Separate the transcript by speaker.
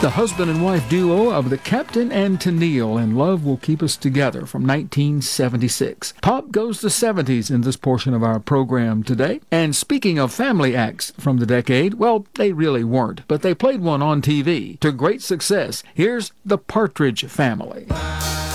Speaker 1: The husband and wife duo of the Captain and Tennille and Love Will Keep Us Together from 1976. Pop goes the 70s in this portion of our program today. And speaking of family acts from the decade, well, they really weren't, but they played one on TV to great success. Here's the Partridge Family.